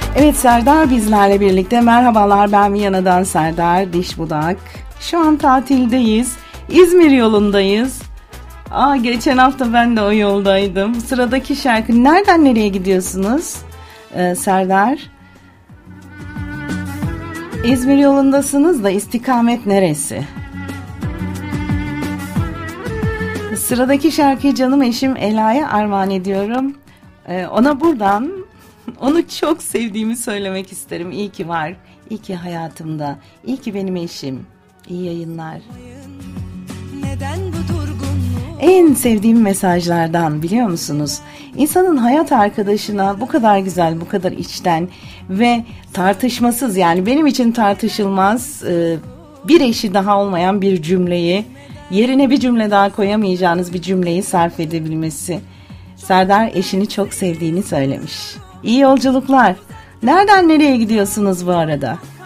Evet, Serdar bizlerle birlikte. Merhabalar, ben Viyana'dan Serdar Dişbudak. Şu an tatildeyiz. İzmir yolundayız. Geçen hafta ben de o yoldaydım. Sıradaki şarkı, nereden nereye gidiyorsunuz Serdar? İzmir yolundasınız da istikamet neresi? Sıradaki şarkıyı canım eşim Ela'ya armağan ediyorum. Ona buradan onu çok sevdiğimi söylemek isterim. İyi ki var, iyi ki hayatımda, iyi ki benim eşim. İyi yayınlar. En sevdiğim mesajlardan, biliyor musunuz? İnsanın hayat arkadaşına bu kadar güzel, bu kadar içten ve tartışmasız, yani benim için tartışılmaz bir eşi daha olmayan bir cümleyi, yerine bir cümle daha koyamayacağınız bir cümleyi sarf edebilmesi. Serdar eşini çok sevdiğini söylemiş. İyi yolculuklar. Nereden nereye gidiyorsunuz bu arada?